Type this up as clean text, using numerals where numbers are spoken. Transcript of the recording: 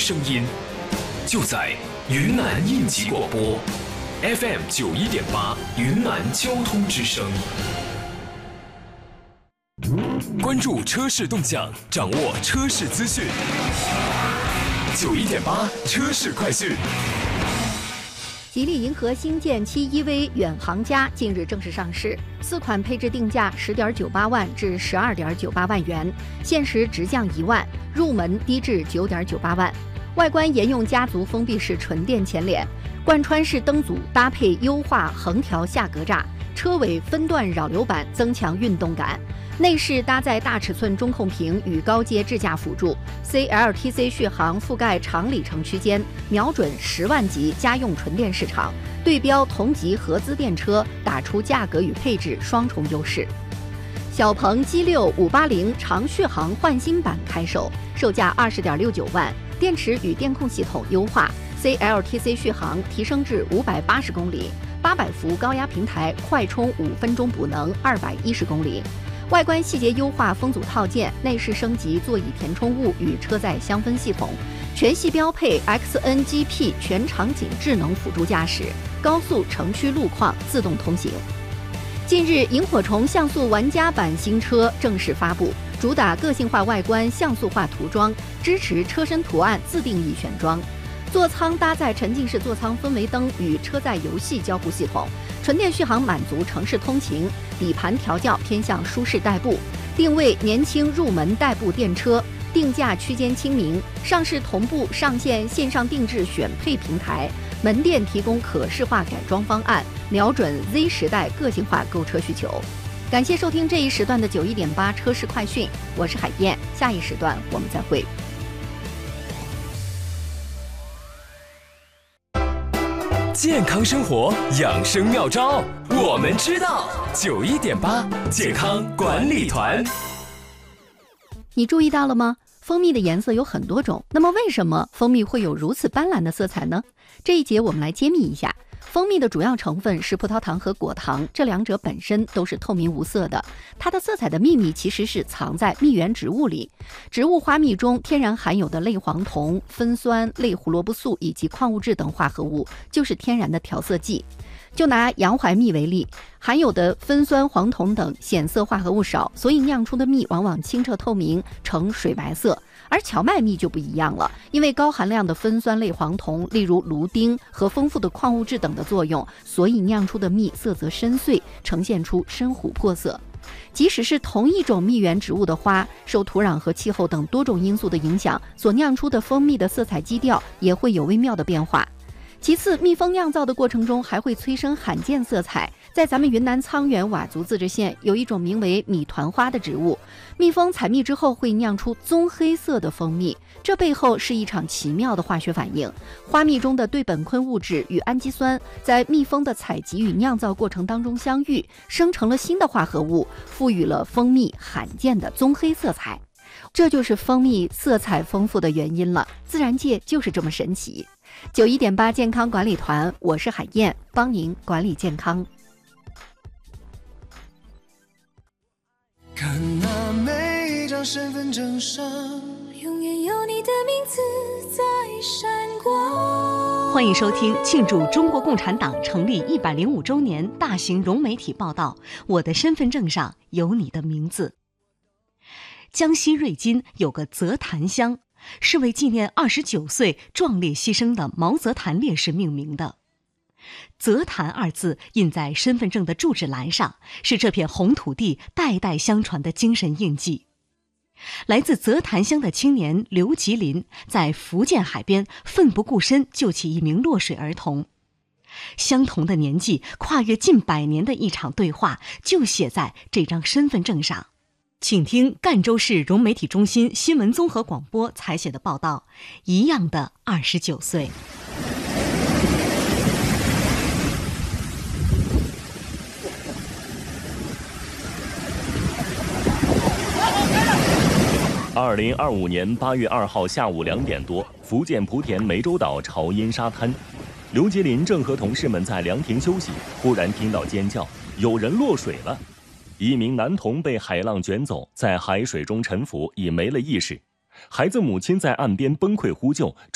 声音，就在云南应急广播 FM 91.8云南交通之声。关注车市动向，掌握车市资讯。91.8车市快讯。 吉利银河星舰7 EV 远航家近日正式上市，4款配置定价10.98万至12.98万元，限时直降1万，入门低至9.98万。外观沿用家族封闭式纯电前脸，贯穿式灯组搭配优化横条下格栅，车尾分段扰流板增强运动感。内饰搭载大尺寸中控屏与高阶智驾辅助 ，CLTC 续航覆盖长里程区间，瞄准10万级家用纯电市场，对标同级合资电车，打出价格与配置双重优势。小鹏 G6 580长续航焕新版开售，售价20.69万，电池与电控系统优化 ，CLTC 续航提升至580公里，800伏高压平台，快充5分钟补能210公里。外观细节优化风阻套件，内饰升级座椅填充物与车载香氛系统，全系标配 XNGP 全场景智能辅助驾驶，高速城区路况自动通行。近日，萤火虫像素玩家版新车正式发布，主打个性化外观、像素化涂装，支持车身图案自定义选装。座舱搭载沉浸式座舱氛围灯与车载游戏交互系统，纯电续航满足城市通勤，底盘调教偏向舒适代步，定位年轻入门代步电车，定价区间亲民，上市同步上线线上定制选配平台，门店提供可视化改装方案，瞄准 Z 时代个性化购车需求。感谢收听这一时段的91.8车市快讯，我是海燕，下一时段我们再会。 健康生活养生妙招，我们知道。91.8健康管理团。 你注意到了吗？蜂蜜的颜色有很多种，那么为什么蜂蜜会有如此斑斓的色彩呢？这一节我们来揭秘一下。蜂蜜的主要成分是葡萄糖和果糖，这两者本身都是透明无色的。它的色彩的秘密其实是藏在蜜源植物里。植物花蜜中天然含有的类黄酮、酚酸、类胡萝卜素以及矿物质等化合物，就是天然的调色剂。就拿洋槐蜜为例，含有的酚酸、黄酮等显色化合物少，所以酿出的蜜往往清澈透明，呈水白色。而荞麦蜜就不一样了，因为高含量的酚酸类黄酮，例如芦丁和丰富的矿物质等的作用，所以酿出的蜜色泽深邃，呈现出深琥珀色。即使是同一种蜜源植物的花，受土壤和气候等多种因素的影响，所酿出的蜂蜜的色彩基调也会有微妙的变化。其次，蜜蜂酿造的过程中还会催生罕见色彩。在咱们云南沧源佤族自治县有一种名为米团花的植物，蜜蜂采蜜之后会酿出棕黑色的蜂蜜，这背后是一场奇妙的化学反应。花蜜中的对苯醌物质与氨基酸在蜜蜂的采集与酿造过程当中相遇，生成了新的化合物，赋予了蜂蜜罕见的棕黑色彩。这就是蜂蜜色彩丰富的原因了，自然界就是这么神奇。91.8健康管理团，我是海燕，帮您管理健康。 看那每一张身份证上，永远有你的名字在闪光。 欢迎收听庆祝中国共产党成立105周年大型融媒体报道《我的身份证上有你的名字》。江西瑞金有个泽潭乡，是为纪念29岁壮烈牺牲的毛泽潭烈士命名的。泽潭二字印在身份证的住址栏上，是这片红土地代代相传的精神印记。来自泽潭乡的青年刘吉林在福建海边奋不顾身救起一名落水儿童。相同的年纪，跨越近100年的一场对话，就写在这张身份证上。请听赣州市融媒体中心新闻综合广播采写的报道，一样的29岁。 2025年8月2号下午2点多，福建莆田湄洲岛潮阴沙滩，刘吉林正和同事们在凉亭休息，忽然听到尖叫，有人落水了。一名男童被海浪卷走，在海水中沉浮，已没了意识。孩子母亲在岸边崩溃呼救，